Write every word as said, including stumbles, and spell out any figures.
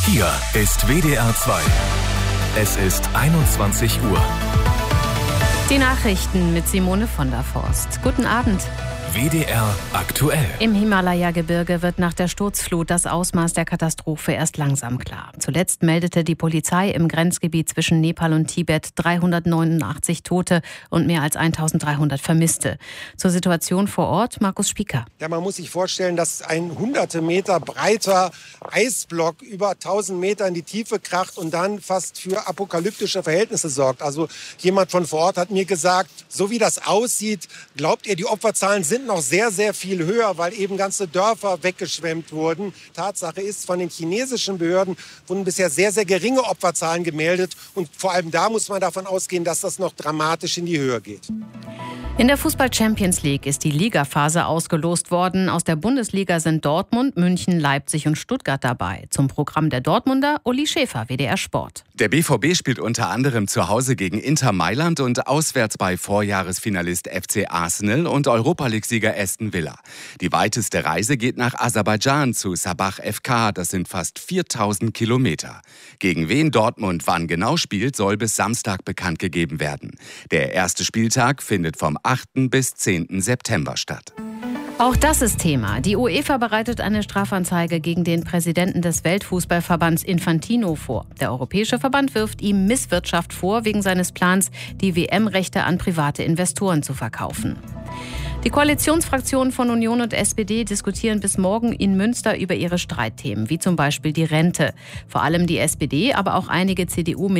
Hier ist W D R zwei. Es ist einundzwanzig Uhr. Die Nachrichten mit Simone von der Forst. Guten Abend. W D R aktuell. Im Himalaya-Gebirge wird nach der Sturzflut das Ausmaß der Katastrophe erst langsam klar. Zuletzt meldete die Polizei im Grenzgebiet zwischen Nepal und Tibet dreihundertneunundachtzig Tote und mehr als eintausenddreihundert Vermisste. Zur Situation vor Ort, Markus Spieker. Ja, man muss sich vorstellen, dass ein hunderte Meter breiter Eisblock über tausend Meter in die Tiefe kracht und dann fast für apokalyptische Verhältnisse sorgt. Also jemand von vor Ort hat mir gesagt, so wie das aussieht, glaubt ihr, die Opferzahlen sind noch sehr, sehr viel höher, weil eben ganze Dörfer weggeschwemmt wurden. Tatsache ist, von den chinesischen Behörden wurden bisher sehr, sehr geringe Opferzahlen gemeldet. Und vor allem da muss man davon ausgehen, dass das noch dramatisch in die Höhe geht. In der Fußball-Champions League ist die Ligaphase ausgelost worden. Aus der Bundesliga sind Dortmund, München, Leipzig und Stuttgart dabei. Zum Programm der Dortmunder Uli Schäfer, W D R Sport. Der B V B spielt unter anderem zu Hause gegen Inter Mailand und auswärts bei Vorjahresfinalist F C Arsenal und Europa-League-Sieger Aston Villa. Die weiteste Reise geht nach Aserbaidschan zu Sabah F K. Das sind fast viertausend Kilometer. Gegen wen Dortmund wann genau spielt, soll bis Samstag bekannt gegeben werden. Der erste Spieltag findet vom achten bis zehnten September statt. Auch das ist Thema. Die UEFA bereitet eine Strafanzeige gegen den Präsidenten des Weltfußballverbands Infantino vor. Der Europäische Verband wirft ihm Misswirtschaft vor, wegen seines Plans, die W M-Rechte an private Investoren zu verkaufen. Die Koalitionsfraktionen von Union und S P D diskutieren bis morgen in Münster über ihre Streitthemen, wie zum Beispiel die Rente. Vor allem die S P D, aber auch einige C D U